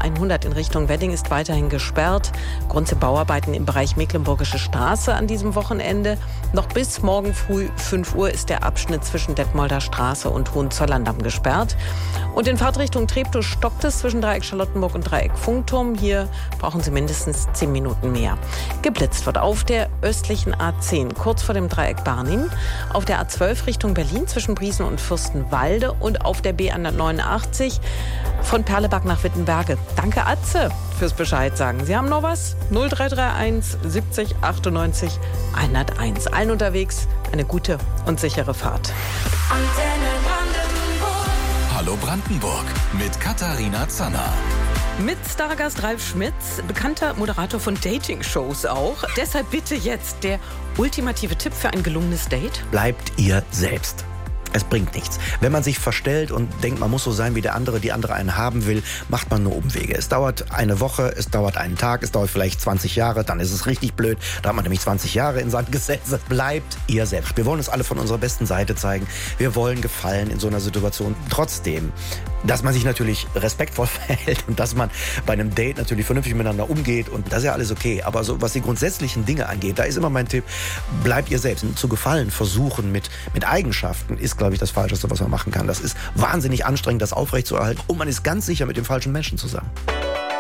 A100 in Richtung Wedding ist weiterhin gesperrt. Grund sind Bauarbeiten im Bereich Mecklenburgische Straße an diesem Wochenende. Noch bis morgen früh 5 Uhr ist der Abschnitt zwischen Detmolder Straße und Hohenzollern-Damm gesperrt. Und in Fahrtrichtung Treptow stockt es zwischen Dreieck Charlottenburg und Dreieck Funkturm. Hier brauchen Sie mindestens 10 Minuten mehr. Geblitzt wird auf der östlichen A10, kurz vor dem Dreieck Barnim, auf der A12 Richtung Berlin zwischen Briesen und Fürstenwalde und auf der B189 von Perlebach nach Wittenberge. Danke, Atze, fürs Bescheid sagen. Sie haben noch was? 0331 70 98 101. Allen unterwegs eine gute und sichere Fahrt. Hallo Brandenburg mit Katharina Zanner. Mit Stargast Ralf Schmitz, bekannter Moderator von Dating-Shows auch. Deshalb bitte jetzt der ultimative Tipp für ein gelungenes Date. Bleibt ihr selbst. Es bringt nichts. Wenn man sich verstellt und denkt, man muss so sein wie der andere, die andere einen haben will, macht man nur Umwege. Es dauert eine Woche, es dauert einen Tag, es dauert vielleicht 20 Jahre, dann ist es richtig blöd. Da hat man nämlich 20 Jahre in Sand gesetzt. Bleibt ihr selbst. Wir wollen uns alle von unserer besten Seite zeigen. Wir wollen gefallen in so einer Situation. Trotzdem, dass man sich natürlich respektvoll verhält und dass man bei einem Date natürlich vernünftig miteinander umgeht und das ist ja alles okay. Aber so, was die grundsätzlichen Dinge angeht, da ist immer mein Tipp, bleibt ihr selbst. Zu gefallen versuchen mit Eigenschaften ist, glaube ich, das Falscheste, was man machen kann. Das ist wahnsinnig anstrengend, das aufrechtzuerhalten und man ist ganz sicher mit dem falschen Menschen zusammen.